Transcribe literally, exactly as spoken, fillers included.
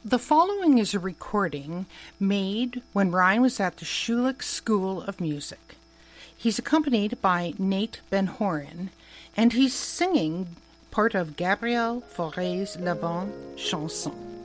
The following is a recording made when Ryan was at the Schulich School of Music. He's accompanied by Nate Ben Horan, and he's singing part of Gabriel Fauré's La Bonne Chanson.